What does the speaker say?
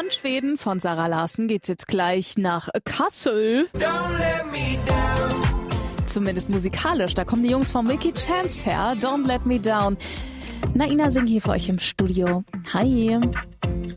In Schweden von Zara Larsson geht's jetzt gleich nach Kassel. Zumindest musikalisch. Da kommen die Jungs von Milky Chance her. Don't Let Me Down. Naina singt hier für euch im Studio. Hi.